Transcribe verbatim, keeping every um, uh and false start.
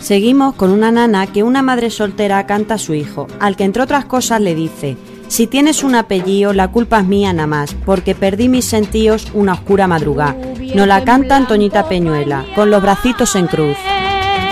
Seguimos con una nana que una madre soltera canta a su hijo, al que entre otras cosas le dice: si tienes un apellido, la culpa es mía nada más, porque perdí mis sentidos una oscura madrugada. Nos la canta Antoñita Peñuela, con los bracitos en cruz.